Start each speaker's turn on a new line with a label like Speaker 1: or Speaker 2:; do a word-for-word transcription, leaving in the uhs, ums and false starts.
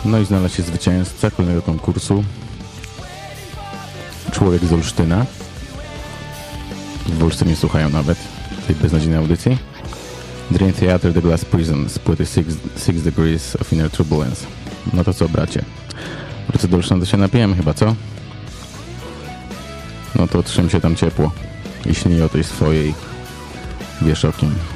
Speaker 1: No i znalazł się zwycięzca kolejnego konkursu. Człowiek z Olsztyna. W Olsztynie słuchają nawet tej beznadziejnej audycji. Dream Theater The Glass Prison z płyty Six, Six Degrees of Inner Turbulence. No to co, bracie? Wrócę do Olsztyna, to się napijemy chyba, co? No to trzym się tam ciepło i śnij o tej swojej, wiesz o kim.